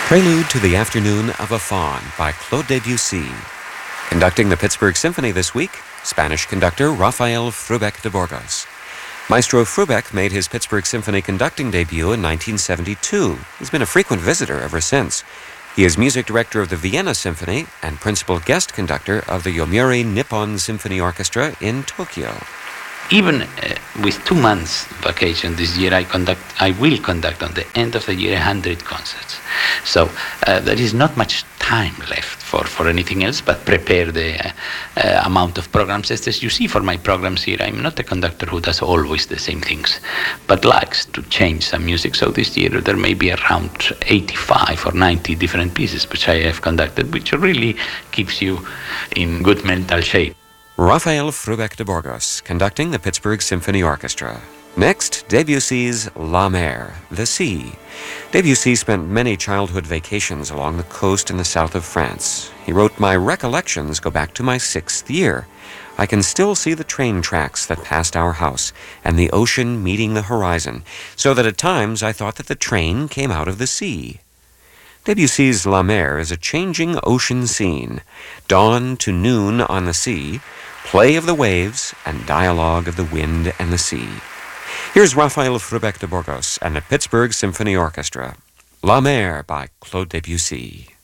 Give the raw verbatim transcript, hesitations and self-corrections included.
Prelude to the Afternoon of a Faun by Claude Debussy. Conducting the Pittsburgh Symphony this week, Spanish conductor Rafael Frubeck de Burgos. Maestro Frubeck made his Pittsburgh Symphony conducting debut in nineteen seventy-two. He's been a frequent visitor ever since. He is music director of the Vienna Symphony and principal guest conductor of the Yomiuri Nippon Symphony Orchestra in Tokyo. Even uh, with two months vacation this year, I conduct, I will conduct on the end of the year one hundred concerts. So uh, there is not much time left for, for anything else but prepare the uh, uh, amount of programs. As you see for my programs here, I'm not a conductor who does always the same things, but likes to change some music. So this year there may be around eighty-five or ninety different pieces which I have conducted, which really keeps you in good mental shape. Rafael Frubeck de Burgos, conducting the Pittsburgh Symphony Orchestra. Next, Debussy's La Mer, the Sea. Debussy spent many childhood vacations along the coast in the south of France. He wrote, "My recollections go back to my sixth year. I can still see the train tracks that passed our house and the ocean meeting the horizon, so that at times I thought that the train came out of the sea." Debussy's La Mer is a changing ocean scene, dawn to noon on the sea, play of the waves, and dialogue of the wind and the sea. Here's Rafael Frubeck de Burgos and the Pittsburgh Symphony Orchestra. La Mer by Claude Debussy.